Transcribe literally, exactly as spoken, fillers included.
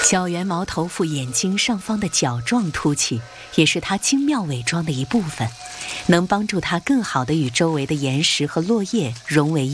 小圆毛头腹眼睛上方的角状凸起，也是它精妙伪装的一部分，能帮助它更好地与周围的岩石和落叶融为